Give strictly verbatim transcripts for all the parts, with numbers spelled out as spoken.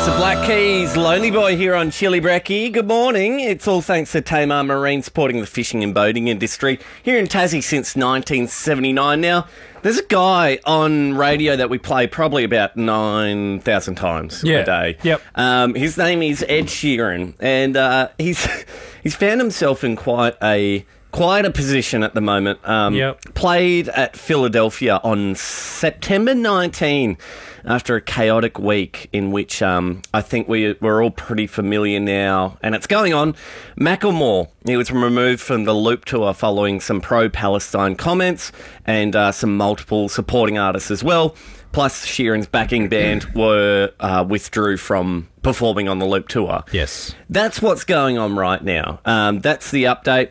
It's the Black Keys, Lonely Boy here on Chili Brekkie. Good morning. It's all thanks to Tamar Marine supporting the fishing and boating industry here in Tassie since nineteen seventy-nine. Now, there's a guy on radio that we play probably about nine thousand times yeah. a day. Yep. Um, his name is Ed Sheeran, and uh, he's he's found himself in quite a... Quite a position at the moment. Um, Yep. Played at Philadelphia on September nineteenth after a chaotic week in which um, I think we, we're all pretty familiar now. And it's going on. Macklemore, he was removed from the Loop Tour following some pro-Palestine comments and uh, some multiple supporting artists as well. Plus, Sheeran's backing band were uh, withdrew from performing on the Loop Tour. Yes. That's what's going on right now. Um, that's the update.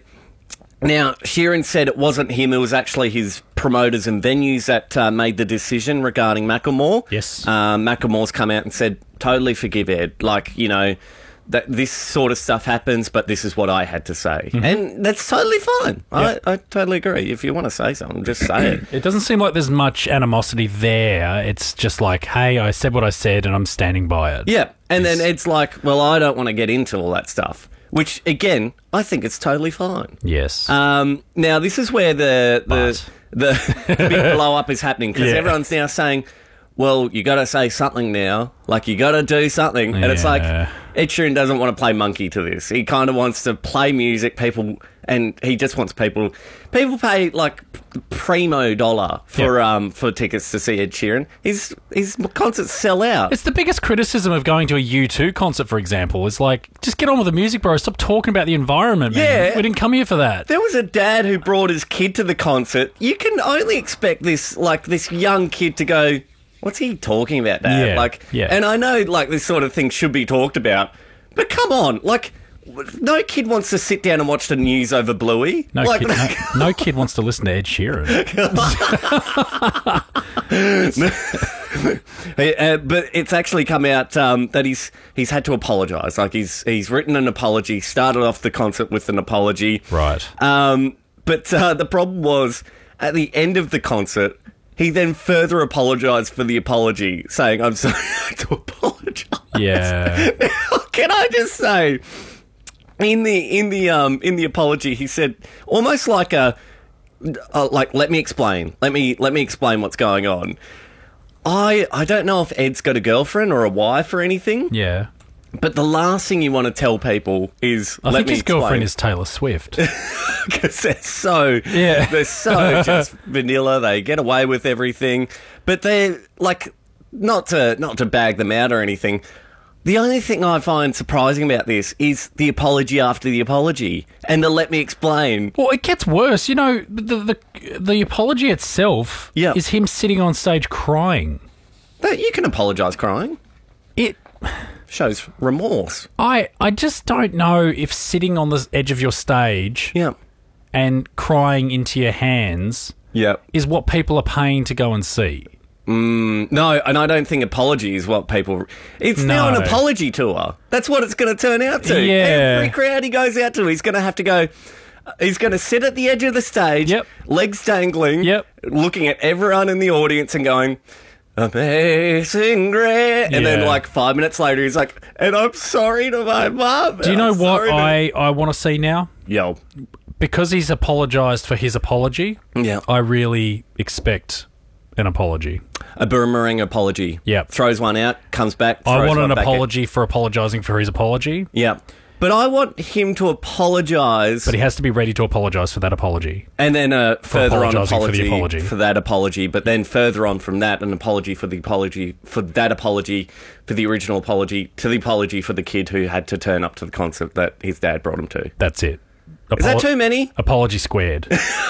Now, Sheeran said it wasn't him, it was actually his promoters and venues that uh, made the decision regarding Macklemore. Yes. Um, Macklemore's come out and said, totally forgive Ed. Like, you know, that this sort of stuff happens, but this is what I had to say. Mm-hmm. And that's totally fine. Yep. I, I totally agree. If you want to say something, just say it. It doesn't seem like there's much animosity there. It's just like, hey, I said what I said and I'm standing by it. Yeah. And It's- then Ed's like, well, I don't want to get into all that stuff. Which, again, I think it's totally fine. Yes. Um, now, this is where the the, But. the, the big blow-up is happening because Yeah. everyone's now saying, well, you got to say something now. Like, you got to do something. And it's like, Yeah. Ed Sheeran doesn't want to play monkey to this. He kind of wants to play music, people, and he just wants people... People pay, like, primo dollar for Yep. um for tickets to see Ed Sheeran. His, his concerts sell out. It's the biggest criticism of going to a U two concert, for example, is like, just get on with the music, bro. Stop talking about the environment, man. Yeah. We didn't come here for that. There was a dad who brought his kid to the concert. You can only expect this, like, this young kid to go, what's he talking about, Dad? Yeah, Like, yeah. And I know, like, this sort of thing should be talked about, but come on, like, no kid wants to sit down and watch the news over Bluey. No, like, kid, no, no kid wants to listen to Ed Sheeran. Hey, uh, but it's actually come out um, that he's he's had to apologise. Like, he's he's written an apology, started off the concert with an apology. Right. Um, but uh, the problem was, at the end of the concert, he then further apologised for the apology, saying, I'm sorry, I had to apologise. Yeah. Can I just say, in the in the um in the apology, he said almost like a uh, like let me explain, let me let me explain what's going on. I I don't know if Ed's got a girlfriend or a wife or anything, Yeah. but the last thing you want to tell people is I let think me his explain. girlfriend is Taylor Swift. Because they're so, Yeah. they're so just vanilla. They get away with everything, but they're like, not to not to bag them out or anything. The only thing I find surprising about this is the apology after the apology and the let me explain. Well, it gets worse. You know, the the, the apology itself Yeah. is him sitting on stage crying. But you can apologise crying. It. Shows remorse. I I just don't know if sitting on the edge of your stage Yeah. and crying into your hands Yeah. is what people are paying to go and see. No, and I don't think apology is what people... It's now an No. apology tour. That's what it's going to turn out to. Yeah. Every crowd he goes out to, he's going to have to go... He's going to sit at the edge of the stage, Yep. legs dangling, Yep. looking at everyone in the audience and going, Amazing Grace. And then, Yeah. like, five minutes later, he's like, and I'm sorry to my mum. Do you know I'm what sorry to-" I, I want to see now? Yo. Because he's apologised for his apology, Yeah. I really expect an apology. A boomerang apology. Yep. Throws one out, comes back, I throws want one an back in. apology for apologising for his apology, Yeah. But I want him to apologise but he has to be ready to apologise for that apology. and then a further on apologising for the apology, apology. for that apology, but then further on from that, an apology for the apology, for that apology, for the original apology, to the apology for the kid who had to turn up to the concert that his dad brought him to. That's it. Is that Apolo- too many? Apology squared.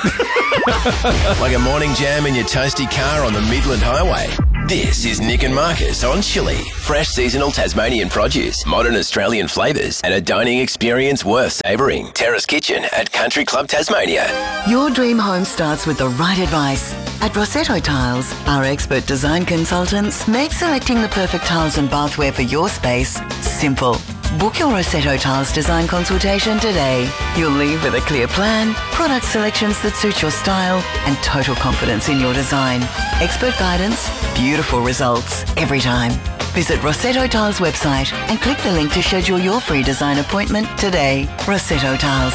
Like a morning jam in your toasty car on the Midland Highway. This is Nick and Marcus on Chili. Fresh seasonal Tasmanian produce, modern Australian flavours, and a dining experience worth savouring. Terrace Kitchen at Country Club Tasmania. Your dream home starts with the right advice. At Rossetto Tiles, our expert design consultants make selecting the perfect tiles and bathware for your space simple. Book your Rossetto Tiles design consultation today. You'll leave with a clear plan, product selections that suit your style, and total confidence in your design. Expert guidance, beautiful results every time. Visit Rossetto Tiles website and click the link to schedule your free design appointment today. Rossetto Tiles.